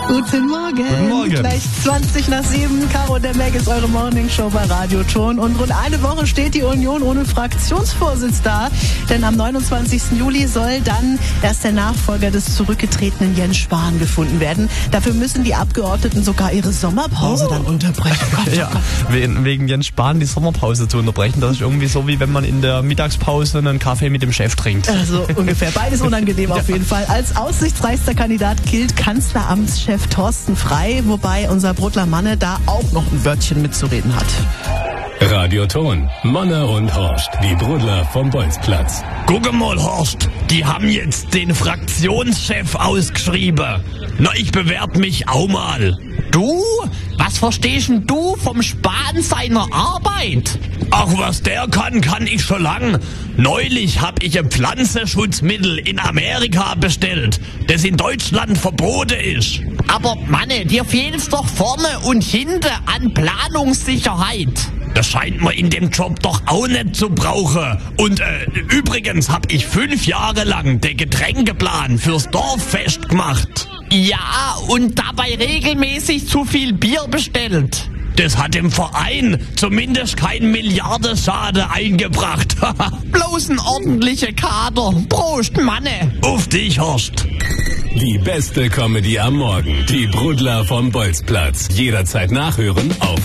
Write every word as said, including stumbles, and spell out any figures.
Guten Morgen. Guten Morgen. Gleich zwanzig nach sieben. Caro der Meg ist eure Morningshow bei Radio Ton. Und rund eine Woche steht die Union ohne Fraktionsvorsitz da. Denn am neunundzwanzigsten Juli soll dann erst der Nachfolger des zurückgetretenen Jens Spahn gefunden werden. Dafür müssen die Abgeordneten sogar ihre Sommerpause oh. dann unterbrechen. Gott, ja, oh wegen, wegen Jens Spahn die Sommerpause zu unterbrechen. Das ist irgendwie so, wie wenn man in der Mittagspause einen Kaffee mit dem Chef trinkt. Also ungefähr. Beides unangenehm auf jeden Fall. Als aussichtsreichster Kandidat gilt Kanzleramtschef Thorsten Frey, wobei unser Brudler Manne da auch noch ein Wörtchen mitzureden hat. Radio Ton, Manne und Horst, die Brudler vom Bolzplatz. Guck mal, Horst, die haben jetzt den Fraktionschef ausgeschrieben. Na, ich bewerb mich auch mal. Du? Was verstehst denn du vom Spahn seiner Arbeit? Ach, was der kann, kann ich schon lang. Neulich hab ich ein Pflanzenschutzmittel in Amerika bestellt, das in Deutschland verboten ist. Aber Manne, dir fehlt's doch vorne und hinten an Planungssicherheit. Das scheint man in dem Job doch auch nicht zu brauchen. Und äh, übrigens hab ich fünf Jahre lang den Getränkeplan fürs Dorffest gemacht. Ja, und dabei regelmäßig zu viel Bier bestellt. Das hat dem Verein zumindest keinen Milliardenschaden eingebracht. Bloß ein ordentlicher Kader. Prost, Manne. Auf dich, Horst. Die beste Comedy am Morgen. Die Brudler vom Bolzplatz. Jederzeit nachhören auf